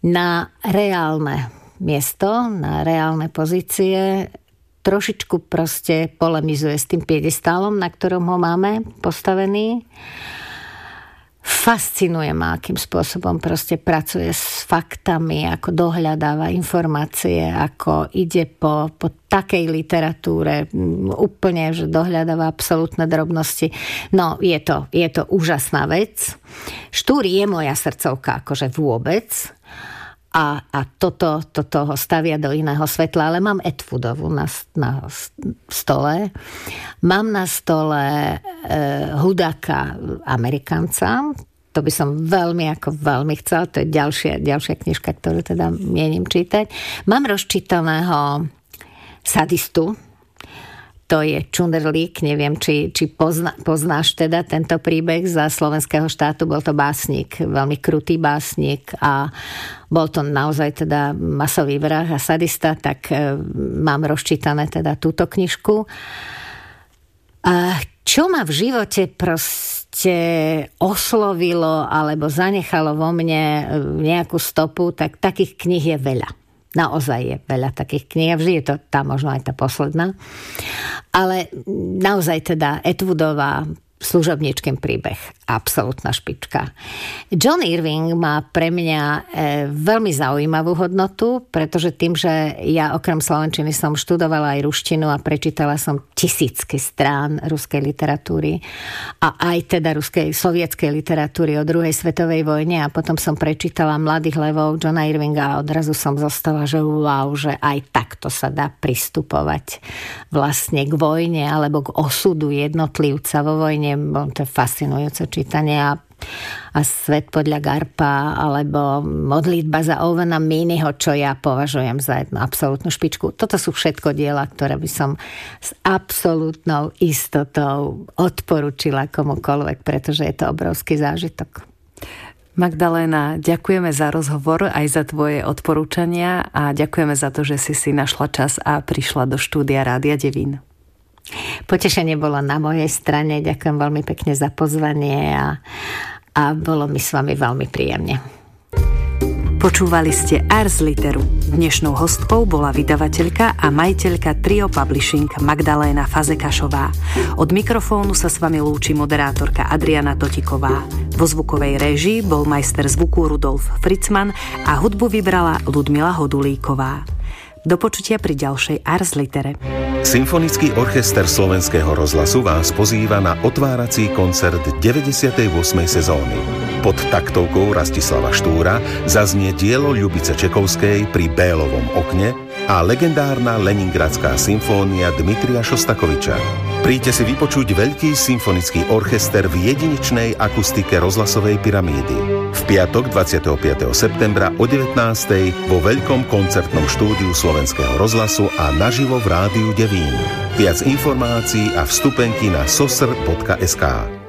na reálne miesto, na reálne pozície, trošičku proste polemizuje s tým piedestálom, na ktorom ho máme postavený. Fascinuje ma, akým spôsobom proste pracuje s faktami, ako dohľadáva informácie, ako ide po takej literatúre, úplne, že dohľadáva absolútne drobnosti. No, je to úžasná vec. Štúr je moja srdcovka, akože vôbec. A toto ho stavia do iného svetla, ale mám Atwoodovu na stole. Mám na stole Hudaka Amerikanca. To by som veľmi chcela. To je ďalšia knižka, ktorú teda mienim čítať. Mám rozčítaného Sadistu. To je Čunderlík, neviem, či poznáš teda tento príbeh za slovenského štátu. Bol to básnik, veľmi krutý básnik a bol to naozaj teda masový vrah a sadista, tak mám rozčítané teda túto knižku. A čo ma v živote proste oslovilo alebo zanechalo vo mne nejakú stopu, tak takých kníh je veľa. Naozaj je veľa takých kníh, vždy je to tá možno aj tá posledná. Ale naozaj teda Atwoodová Služobníčkin príbeh. Absolútna špička. John Irving má pre mňa veľmi zaujímavú hodnotu, pretože tým, že ja okrem slovenčiny som študovala aj ruštinu a prečítala som tisícky strán ruskej literatúry a aj teda sovietskej literatúry o druhej svetovej vojne a potom som prečítala Mladých levov Johna Irvinga a odrazu som zostala, že wow, že aj takto sa dá pristupovať vlastne k vojne alebo k osudu jednotlivca vo vojne. To je fascinujúce čítanie a Svet podľa Garpa alebo Modlitba za Ovena Mínyho, čo ja považujem za jednu absolútnu špičku. Toto sú všetko diela, ktoré by som s absolútnou istotou odporúčila komukoľvek, pretože je to obrovský zážitok. Magdaléna, ďakujeme za rozhovor, aj za tvoje odporúčania a ďakujeme za to, že si našla čas a prišla do štúdia Rádia Devín. Potešenie bolo na mojej strane. Ďakujem veľmi pekne za pozvanie a bolo mi s vami veľmi príjemne. Počúvali ste Ars Literu. Dnešnou hostkou bola vydavateľka a majiteľka Trio Publishing Magdaléna Fazekašová. Od mikrofónu sa s vami lúči moderátorka Adriana Totiková. Vo zvukovej réžii bol majster zvuku Rudolf Fritzman a hudbu vybrala Ludmila Hodulíková. Do počutia pri ďalšej Ars Litere. Symfonický orchester Slovenského rozhlasu vás pozýva na otvárací koncert 98. sezóny. Pod taktovkou Rastislava Štúra zaznie dielo Ľubice Čekovskej Pri Bélovom okne a legendárna Leningradská symfónia Dmitrija Šostakoviča. Príďte si vypočuť veľký symfonický orchester v jedinečnej akustike rozhlasovej pyramídy. V piatok 25. septembra o 19. vo veľkom koncertnom štúdiu Slovenského rozhlasu a naživo v Rádiu Devín. Viac informácií a vstupenky na sosr.sk.